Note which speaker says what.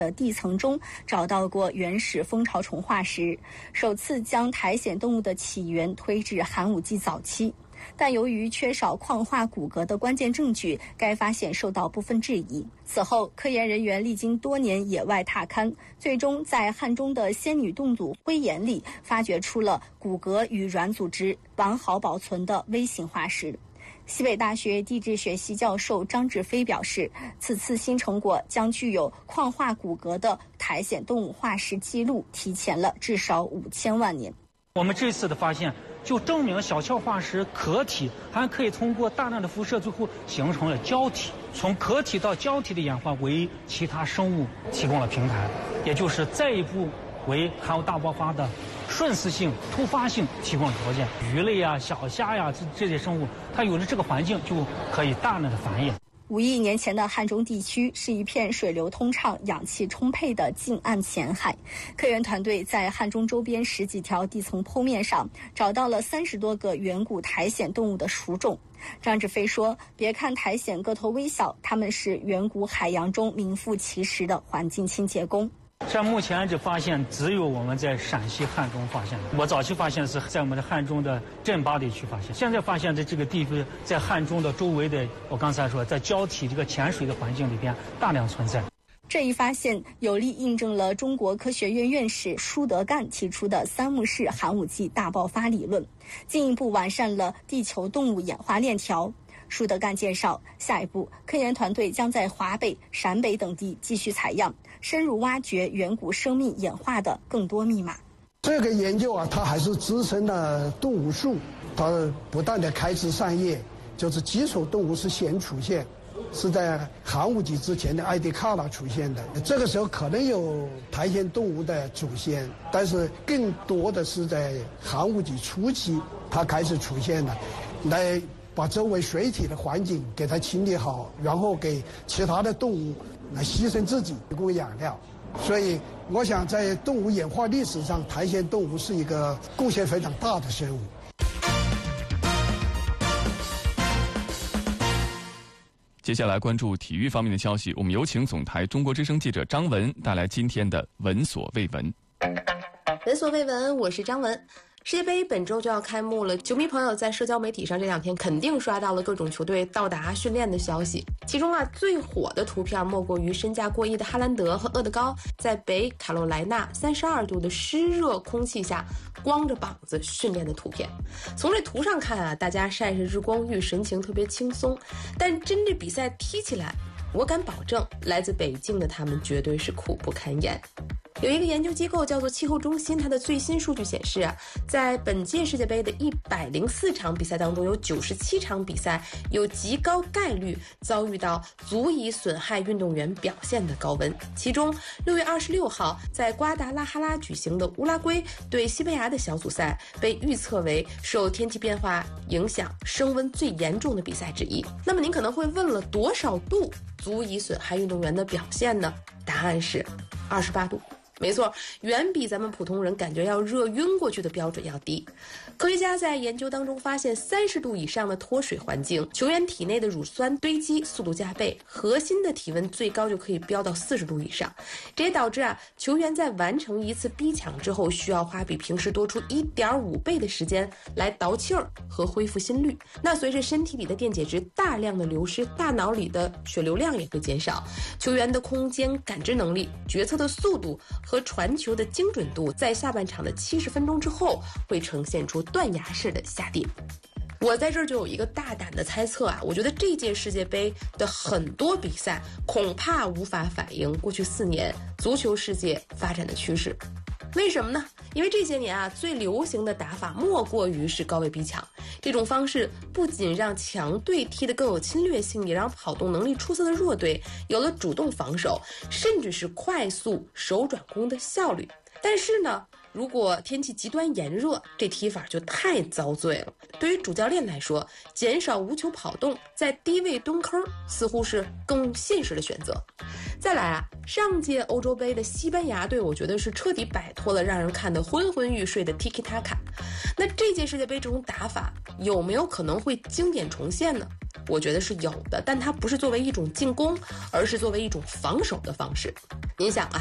Speaker 1: 的地层中找到过原始蜂巢虫化石，首次将苔藓动物的起源推至寒武纪早期。但由于缺少矿化骨骼的关键证据，该发现受到部分质疑。此后，科研人员历经多年野外踏勘，最终在汉中的仙女洞组灰岩里发掘出了骨骼与软组织完好保存的微型化石。西北大学地质学系教授张志飞表示，此次新成果将具有矿化骨骼的苔藓动物化石记录提前了至少5000万年。
Speaker 2: 我们这次的发现就证明小壳化石壳体还可以通过大量的辐射，最后形成了胶体。从壳体到胶体的演化为其他生物提供了平台，也就是再一步为寒武大爆发的瞬时性、突发性提供了条件。鱼类啊、小虾呀这些生物，它有了这个环境，就可以大量的繁衍。
Speaker 1: 5亿年前的汉中地区是一片水流通畅、氧气充沛的近岸浅海。科研团队在汉中周边10几条地层剖面上找到了30多个远古苔藓动物的属种。张志飞说，别看苔藓个头微小，它们是远古海洋中名副其实的环境清洁工。
Speaker 2: 像目前这发现只有我们在陕西汉中发现的，我早期发现是在我们的汉中的镇巴地区发现，现在发现的这个地区在汉中的周围的，我刚才说在胶体这个浅水的环境里边大量存在。
Speaker 1: 这一发现有力印证了中国科学院院士舒德干提出的三幕式寒武纪大爆发理论，进一步完善了地球动物演化链条。舒德干介绍，下一步科研团队将在华北、陕北等地继续采样，深入挖掘远古生命演化的更多密码。
Speaker 3: 这个研究它还是资深的动物树，它不断的开枝散叶，就是基础动物是先出现，是在寒武纪之前的埃迪卡纳出现的。这个时候可能有苔藓动物的祖先，但是更多的是在寒武纪初期它开始出现的，来把周围水体的环境给它清理好，然后给其他的动物来牺牲自己提供养料。所以我想在动物演化历史上，苔藓动物是一个贡献非常大的生物。
Speaker 4: 接下来关注体育方面的消息，我们有请总台中国之声记者张文带来今天的闻所未闻。
Speaker 5: 闻所未闻，我是张文。世界杯本周就要开幕了，球迷朋友在社交媒体上这2天肯定刷到了各种球队到达训练的消息。其中最火的图片莫过于身价过亿的哈兰德和厄德高在北卡罗来纳32度的湿热空气下光着膀子训练的图片。从这图上看大家晒着日光浴，神情特别轻松，但真这比赛踢起来，我敢保证来自北京的他们绝对是苦不堪言。有一个研究机构叫做气候中心，它的最新数据显示在本届世界杯的104场比赛当中，有97场比赛有极高概率遭遇到足以损害运动员表现的高温。其中6月26号在瓜达拉哈拉举行的乌拉圭对西班牙的小组赛被预测为受天气变化影响升温最严重的比赛之一。那么您可能会问了，多少度足以损害运动员的表现呢？答案是28度。没错，远比咱们普通人感觉要热晕过去的标准要低。科学家在研究当中发现，30度以上的脱水环境，球员体内的乳酸堆积速度加倍，核心的体温最高就可以飙到40度以上。这也导致球员在完成一次逼抢之后，需要花比平时多出1.5倍的时间来倒气儿和恢复心率。那随着身体里的电解质大量的流失，大脑里的血流量也会减少，球员的空间感知能力、决策的速度和传球的精准度在下半场的70分钟之后会呈现出断崖式的下跌。我在这儿就有一个大胆的猜测我觉得这届世界杯的很多比赛恐怕无法反映过去4年足球世界发展的趋势。为什么呢？因为这些年最流行的打法莫过于是高位逼抢。这种方式不仅让强队踢得更有侵略性，也让跑动能力出色的弱队有了主动防守，甚至是快速手转攻的效率。但是呢，如果天气极端炎热，这踢法就太遭罪了。对于主教练来说，减少无球跑动，在低位蹲坑似乎是更现实的选择。再来上届欧洲杯的西班牙队，我觉得是彻底摆脱了让人看得昏昏欲睡的 Tiki Taka。那这届世界杯这种打法有没有可能会经典重现呢？ 我觉得是有的，但它不是作为一种进攻，而是作为一种防守的方式。您想啊，